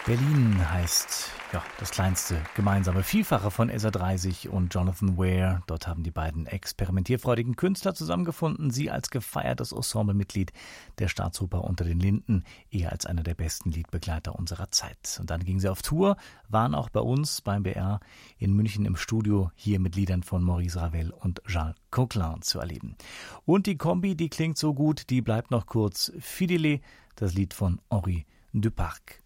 Berlin heißt ja das kleinste gemeinsame Vielfache von SA30 und Jonathan Weir. Dort haben die beiden experimentierfreudigen Künstler zusammengefunden. Sie als gefeiertes Ensemblemitglied der Staatsoper Unter den Linden, eher als einer der besten Liedbegleiter unserer Zeit. Und dann gingen sie auf Tour, waren auch bei uns beim BR in München im Studio, hier mit Liedern von Maurice Ravel und Charles Coquelin zu erleben. Und die Kombi, die klingt so gut, die bleibt noch kurz. Fidèle, das Lied von Henri Duparc.